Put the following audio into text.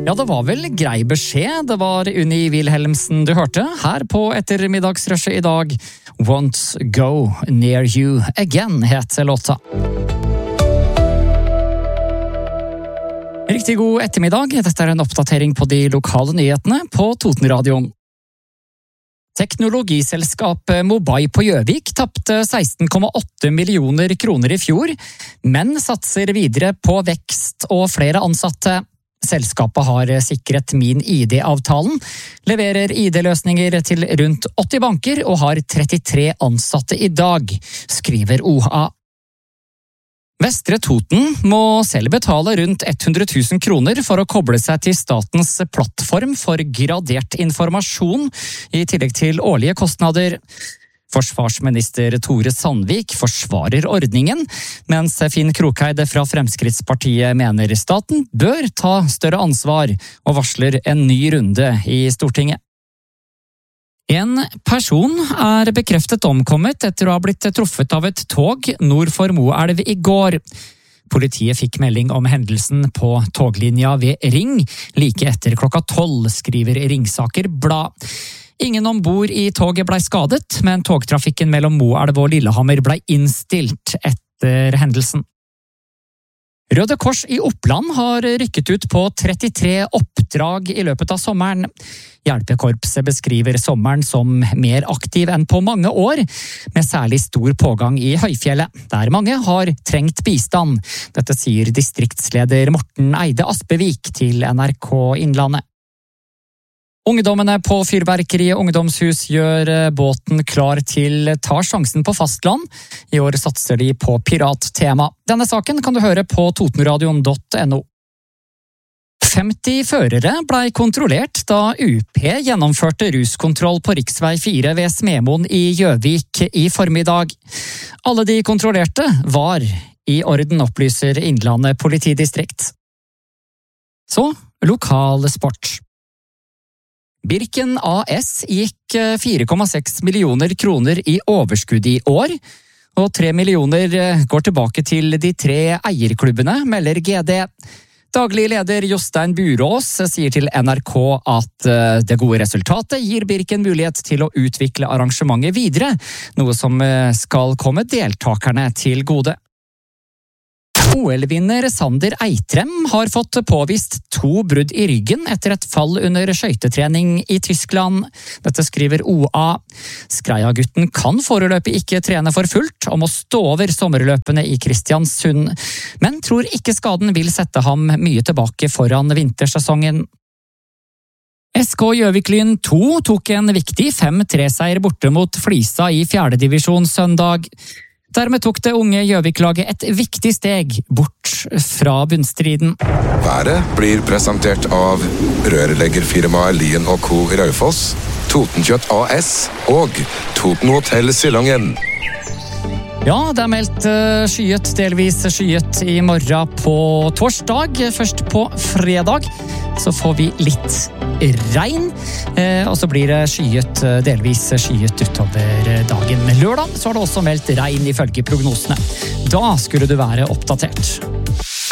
Ja, det var vel grei beskjed. Det var Unni Wilhelmsen du hørte her på ettermiddagsrushet i dag. Won't go near you again, heter låta. Riktig god ettermiddag. Dette en oppdatering på de lokale nyhetene på Totenradioen. Teknologiselskapet Mobai på Gjøvik tappte 16,8 millioner kroner i fjor, men satser videre på vekst og flere ansatte. Selskapet har sikret Min ID-avtalen, leverer ID-løsninger til rundt 80 banker og har 33 ansatte i dag, skriver OHA. Vestre Toten må selv betale rundt 100 000 kroner for å koble seg til statens plattform for gradert informasjon, i tillegg til årlige kostnader. Forsvarsminister Tore Sandvik forsvarer ordningen, mens Finn Krokheid fra Fremskrittspartiet mener staten bør ta større ansvar og varsler en ny runde i Stortinget. En person er bekreftet omkommet etter å ha blitt truffet av et tog nord for Moelv i går. Politiet fikk melding om hendelsen på toglinja ved Ring like etter 12:00, skriver Ringsaker Blad. Ingen ombord i toget ble skadet, men togtrafikken mellom Moelv og Lillehammer ble innstilt etter hendelsen. Røde Kors i Oppland har rykket ut på 33 oppdrag i løpet av sommeren. Hjelpekorpset beskriver sommeren som mer aktiv enn på mange år, med særlig stor pågang i høyfjellet, der mange har trengt bistand. Dette sier distriktsleder Morten Eide Aspevik til NRK Innlandet. Ungdommene på Fyrverkeriet Ungdomshus gjør båten klar til Ta sjansen på fastland. I år satser de på pirattema. Denne saken kan du høre på totenradion.no. 50 førere ble kontrollert da UP gjennomførte ruskontroll på riksvei 4 ved Smemoen i Gjøvik i formiddag. Alle de kontrollerte var i orden, opplyser Innlandet politidistrikt. Så, lokal sport. Birken AS gikk 4,6 millioner kroner i overskudd i år, og 3 millioner går tilbake til de 3 eierklubbene, melder GD. Daglig leder Jostein Burås sier til NRK at det gode resultatet gir Birken mulighet til å utvikle arrangementet videre, noe som skal komme deltakerne til gode. OL-vinner Sander Eitrem har fått påvist 2 brudd i ryggen etter et fall under skøytetrening i Tyskland. Dette skriver OA. Skreia-gutten kan foreløpig ikke trene for fullt og må stå over sommerløpene i Kristiansund, men tror ikke skaden vil sette ham mye tilbake foran vintersesongen. SK Gjøvik-Lyn 2 tok en viktig 5-3-seier borte mot Flisa i 4. divisjon søndag. Dermed tok det unge Gjøvik-laget et viktig steg bort fra bunnstriden. Været blir presentert av rørleggerfirmaet Lien & Co. Raufoss, Totenkjøtt AS og Toten Hotel Silangen. Ja, det er meldt skyet, delvis skyet i morgen på torsdag. Først på fredag så får vi litt regn, og så blir det skyet, delvis skyet utover dagen. Lørdag så har det også meldt regn ifølge prognosene. Da skulle du være oppdatert.